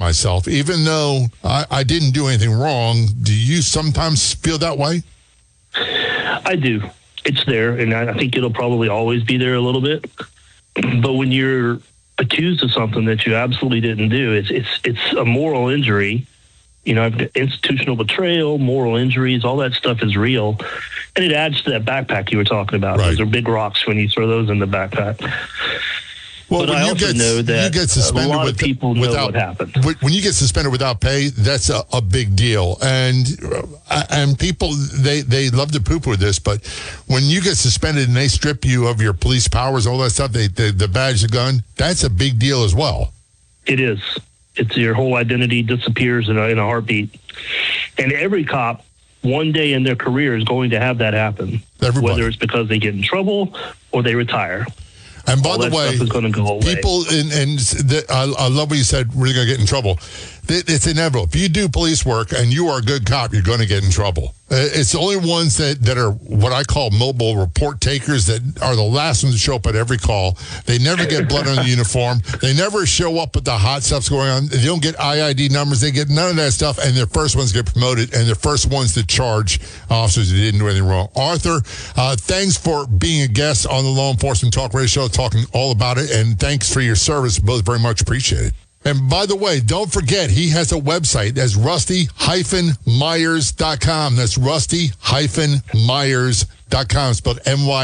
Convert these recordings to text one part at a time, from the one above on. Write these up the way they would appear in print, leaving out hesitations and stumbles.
myself, even though I didn't do anything wrong. Do you sometimes feel that way? I do. It's there, and I think it'll probably always be there a little bit. But when you're accused of something that you absolutely didn't do, it's a moral injury. Institutional betrayal, moral injuries, all that stuff is real. And it adds to that backpack you were talking about. Right. Those are big rocks when you throw those in the backpack. Well, but I also know that you get suspended a lot of people know what happened. When you get suspended without pay, that's a big deal. And people, they love to poo-poo this, but when you get suspended and they strip you of your police powers, all that stuff, the badge, the gun, that's a big deal as well. It is. It's your whole identity disappears in a heartbeat. And every cop, one day in their career, is going to have that happen. Everybody. Whether it's because they get in trouble or they retire. And by the way, people, I love what you said, we're going to get in trouble. It's inevitable. If you do police work and you are a good cop, you're going to get in trouble. It's the only ones that are what I call mobile report takers that are the last ones to show up at every call. They never get blood on the uniform. They never show up with the hot stuff's going on. They don't get IID numbers. They get none of that stuff, and they're first ones to get promoted, and they're first ones to charge officers who didn't do anything wrong. Arthur, thanks for being a guest on the Law Enforcement Talk Radio Show, talking all about it, and thanks for your service. Both very much appreciated. And by the way, don't forget, he has a website. That's rusty-myers.com. That's rusty-myers.com. Spelled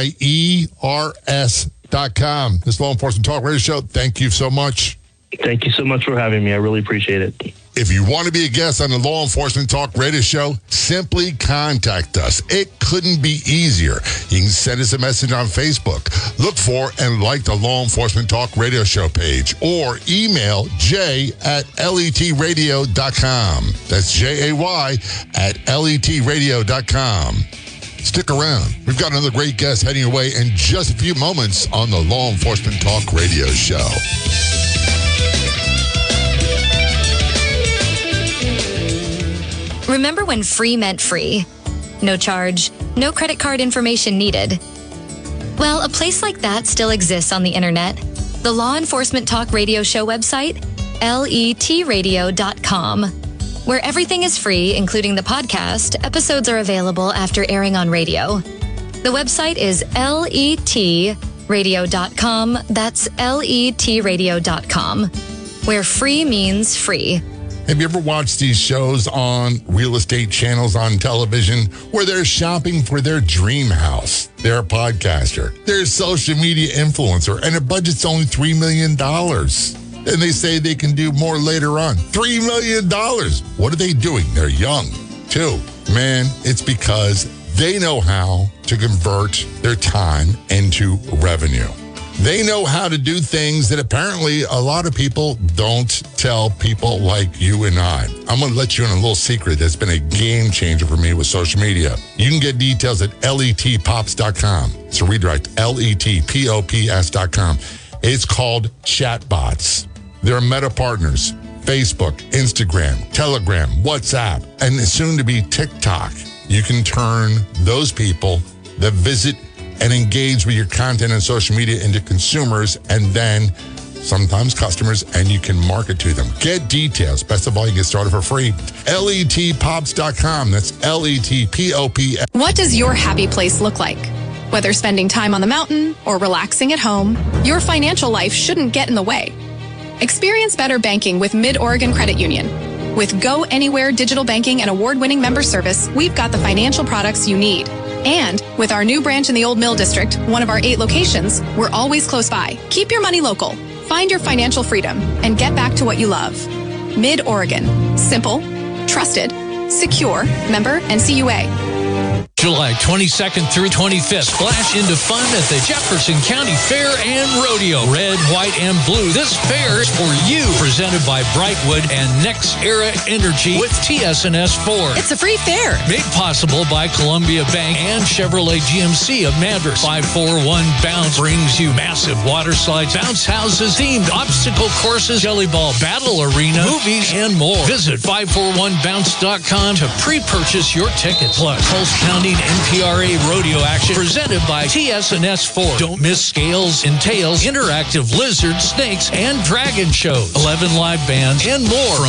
MYERS.com. This Law Enforcement Talk Radio Show, thank you so much. Thank you so much for having me. I really appreciate it. If you want to be a guest on the Law Enforcement Talk Radio Show, simply contact us. It couldn't be easier. You can send us a message on Facebook. Look for and like the Law Enforcement Talk Radio Show page, or email jay@letradio.com. That's JAY@letradio.com. Stick around. We've got another great guest heading your way in just a few moments on the Law Enforcement Talk Radio Show. Remember when free meant free? No charge, no credit card information needed. Well, a place like that still exists on the internet. The Law Enforcement Talk Radio Show website, letradio.com. Where everything is free, including the podcast, episodes are available after airing on radio. The website is letradio.com. That's letradio.com. Where free means free. Have you ever watched these shows on real estate channels on television where they're shopping for their dream house? They're a podcaster. They're a social media influencer, and their budget's only $3 million. And they say they can do more later on. $3 million. What are they doing? They're young, too. Man, it's because they know how to convert their time into revenue. They know how to do things that apparently a lot of people don't tell people like you and I. I'm going to let you in a little secret that's been a game changer for me with social media. You can get details at letpops.com. It's a redirect, letpops.com. It's called Chatbots. They're Meta partners, Facebook, Instagram, Telegram, WhatsApp, and soon to be TikTok. You can turn those people that visit and engage with your content on social media into consumers and then sometimes customers, and you can market to them. Get details. Best of all, you can get started for free. letpops.com. That's letpops. What does your happy place look like? Whether spending time on the mountain or relaxing at home, your financial life shouldn't get in the way. Experience better banking with Mid-Oregon Credit Union. With Go Anywhere digital banking and award-winning member service, we've got the financial products you need. And with our new branch in the Old Mill District, one of our 8 locations, we're always close by. Keep your money local, find your financial freedom, and get back to what you love. Mid-Oregon. Simple, trusted, secure, member NCUA. July 22nd through 25th. Splash into fun at the Jefferson County Fair and Rodeo. Red, white, and blue. This fair is for you. Presented by Brightwood and Next Era Energy with TS&S Ford. It's a free fair. Made possible by Columbia Bank and Chevrolet GMC of Madras. 541 Bounce brings you massive water slides, bounce houses, themed obstacle courses, jelly ball battle arena, movies, and more. Visit 541bounce.com to pre-purchase your ticket. Plus, Pulse County NPRA rodeo action presented by TS&S Ford. Don't miss Scales and Tails, interactive lizard, snakes, and dragon shows. 11 live bands and more from